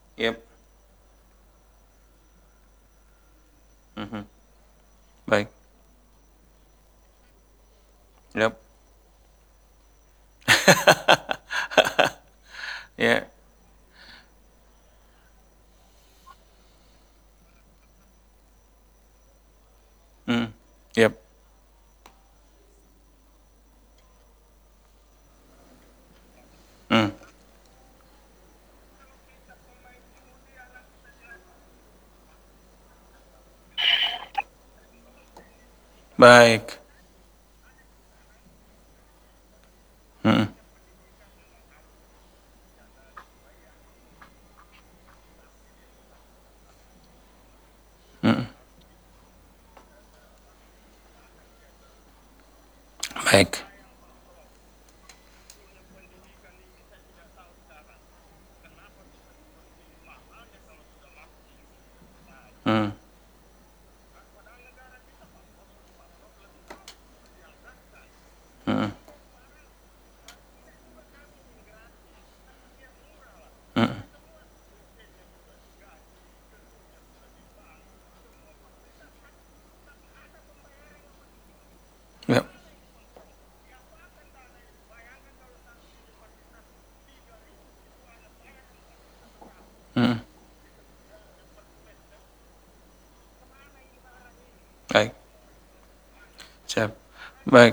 Yep. Mhm. Baik. Yep. Ya. Mhm. Yep. Mhm. Baik. Mhm. Mhm. Baik. Mhm. Mhm. Mhm. Yep. Mhm. Baik. Siap. Baik.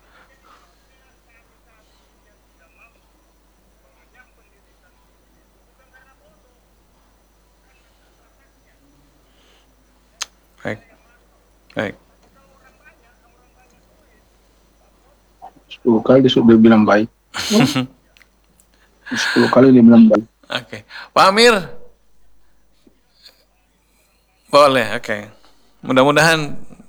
Baik. Baik. 10 kali dia bilang baik. Oh, 10 kali dia bilang baik. Oke. Pak Amir, boleh. Oke. Mudah-mudahan